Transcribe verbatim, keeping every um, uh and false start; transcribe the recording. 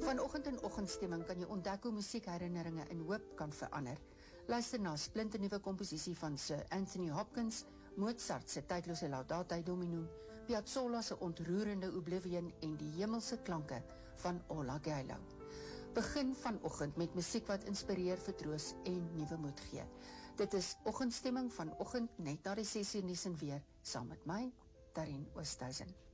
Vanoggend in oggendstemming kan jy ontdek hoe musiekherinneringe in hoop kan verander. Luister na 'n splinternuwe komposisie van Sir Anthony Hopkins, Mozart se tydlose Laudate Domino, Piazzolla se ontroerende Oblivion en die hemelse klanke van Ola Gaylo. Begin vanoggend met musiek wat inspireer, vertroos en nuwe moed gee. Dit is oggendstemming vanoggend net na die ses uur nuus en weer, saam met my, Darien Oosthuizen.